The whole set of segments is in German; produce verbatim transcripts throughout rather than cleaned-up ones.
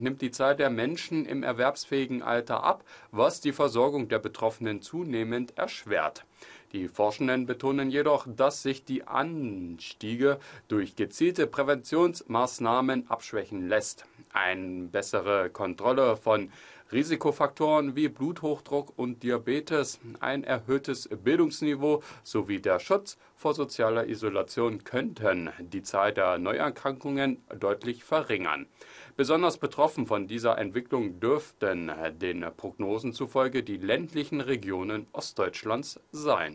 nimmt die Zahl der Menschen im erwerbsfähigen Alter ab, was die Versorgung der Betroffenen zunehmend erschwert. Die Forschenden betonen jedoch, dass sich die Anstiege durch gezielte Präventionsmaßnahmen abschwächen lässt. Eine bessere Kontrolle von Risikofaktoren wie Bluthochdruck und Diabetes, ein erhöhtes Bildungsniveau sowie der Schutz vor sozialer Isolation könnten die Zahl der Neuerkrankungen deutlich verringern. Besonders betroffen von dieser Entwicklung dürften den Prognosen zufolge die ländlichen Regionen Ostdeutschlands sein.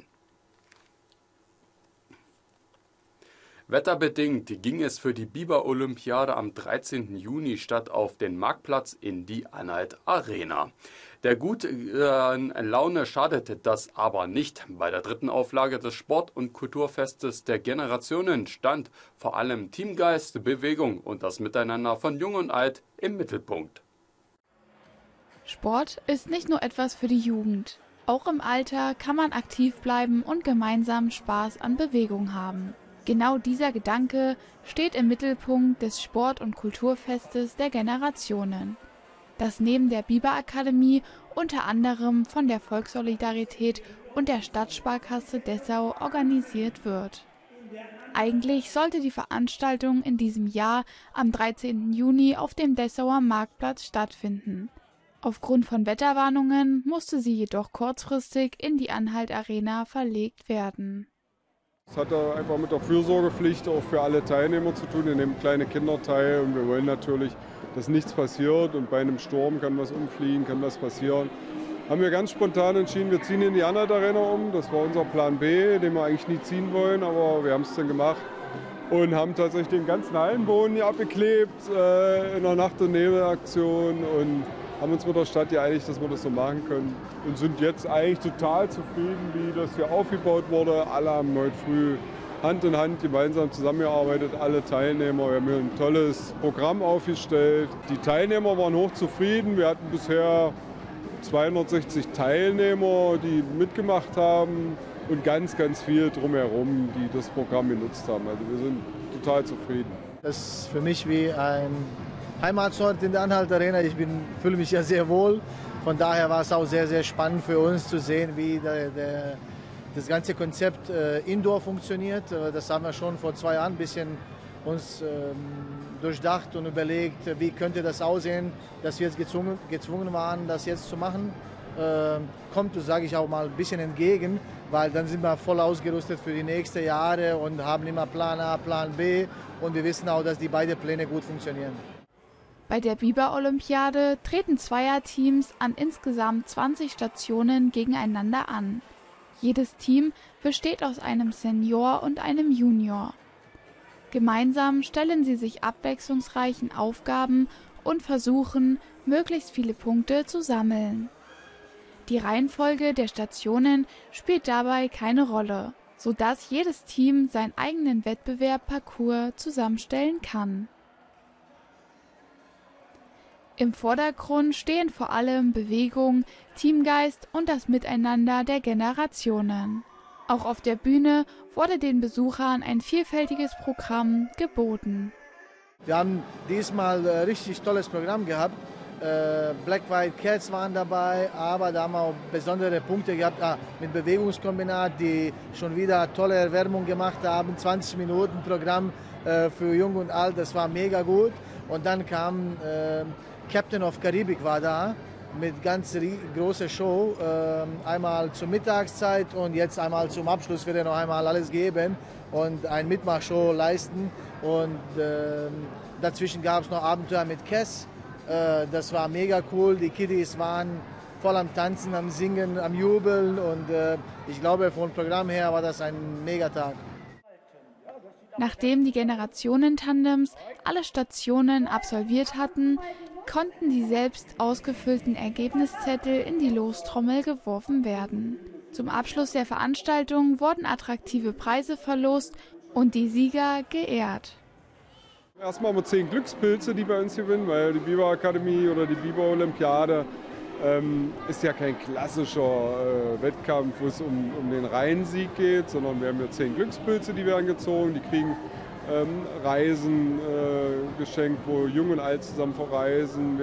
Wetterbedingt ging es für die Biber-Olympiade am dreizehnten Juni statt auf den Marktplatz in die Anhalt Arena. Der guten äh, Laune schadete das aber nicht. Bei der dritten Auflage des Sport- und Kulturfestes der Generationen stand vor allem Teamgeist, Bewegung und das Miteinander von Jung und Alt im Mittelpunkt. Sport ist nicht nur etwas für die Jugend. Auch im Alter kann man aktiv bleiben und gemeinsam Spaß an Bewegung haben. Genau dieser Gedanke steht im Mittelpunkt des Sport- und Kulturfestes der Generationen, das neben der Biber-Akademie unter anderem von der Volkssolidarität und der Stadtsparkasse Dessau organisiert wird. Eigentlich sollte die Veranstaltung in diesem Jahr am dreizehnten Juni auf dem Dessauer Marktplatz stattfinden. Aufgrund von Wetterwarnungen musste sie jedoch kurzfristig in die Anhalt Arena verlegt werden. Es hat einfach mit der Fürsorgepflicht auch für alle Teilnehmer zu tun. Wir nehmen kleine Kinder teil und wir wollen natürlich, dass nichts passiert. Und bei einem Sturm kann was umfliegen, kann was passieren. Haben wir ganz spontan entschieden, wir ziehen in die Anhalt Arena um. Das war unser Plan B, den wir eigentlich nie ziehen wollen, aber wir haben es dann gemacht. Und haben tatsächlich den ganzen Hallenboden hier abgeklebt äh, in der Nacht- und Nebelaktion. Und haben uns mit der Stadt geeinigt, dass wir das so machen können. Und sind jetzt eigentlich total zufrieden, wie das hier aufgebaut wurde. Alle haben heute früh Hand in Hand gemeinsam zusammengearbeitet, alle Teilnehmer. Wir haben hier ein tolles Programm aufgestellt. Die Teilnehmer waren hochzufrieden. Wir hatten bisher zweihundertsechzig Teilnehmer, die mitgemacht haben. Und ganz, ganz viel drumherum, die das Programm genutzt haben. Also wir sind total zufrieden. Das ist für mich wie ein Heimatsort in der Anhalt Arena. Ich bin, fühle mich ja sehr wohl. Von daher war es auch sehr, sehr spannend für uns zu sehen, wie der, der, das ganze Konzept äh, Indoor funktioniert. Das haben wir schon vor zwei Jahren ein bisschen uns ähm, durchdacht und überlegt, wie könnte das aussehen, dass wir jetzt gezwungen, gezwungen waren, das jetzt zu machen. Äh, kommt, sage ich auch mal, ein bisschen entgegen, weil dann sind wir voll ausgerüstet für die nächsten Jahre und haben immer Plan A, Plan B und wir wissen auch, dass die beiden Pläne gut funktionieren. Bei der Biber-Olympiade treten Zweierteams an insgesamt zwanzig Stationen gegeneinander an. Jedes Team besteht aus einem Senior und einem Junior. Gemeinsam stellen sie sich abwechslungsreichen Aufgaben und versuchen, möglichst viele Punkte zu sammeln. Die Reihenfolge der Stationen spielt dabei keine Rolle, sodass jedes Team seinen eigenen Wettbewerb-Parcours zusammenstellen kann. Im Vordergrund stehen vor allem Bewegung, Teamgeist und das Miteinander der Generationen. Auch auf der Bühne wurde den Besuchern ein vielfältiges Programm geboten. Wir haben diesmal ein richtig tolles Programm gehabt. Black White Cats waren dabei, aber da haben wir auch besondere Punkte gehabt ah, mit Bewegungskombinat, die schon wieder tolle Erwärmung gemacht haben. zwanzig Minuten Programm äh, für Jung und Alt, das war mega gut. Und dann kam äh, Captain of Caribbean war da mit ganz großer Show, äh, einmal zur Mittagszeit und jetzt einmal zum Abschluss wird er noch einmal alles geben und eine Mitmachshow leisten. Und äh, dazwischen gab es noch Abenteuer mit Cass. Das war mega cool, die Kiddies waren voll am Tanzen, am Singen, am Jubeln und äh, ich glaube, vom Programm her war das ein Megatag. Nachdem die Generationen-Tandems alle Stationen absolviert hatten, konnten die selbst ausgefüllten Ergebniszettel in die Lostrommel geworfen werden. Zum Abschluss der Veranstaltung wurden attraktive Preise verlost und die Sieger geehrt. Erstmal haben wir zehn Glückspilze, die bei uns gewinnen, weil die Biber-Akademie oder die Biber-Olympiade ähm, ist ja kein klassischer äh, Wettkampf, wo es um, um den Reihensieg geht, sondern wir haben ja zehn Glückspilze, die werden gezogen, die kriegen ähm, Reisen äh, geschenkt, wo Jung und Alt zusammen verreisen.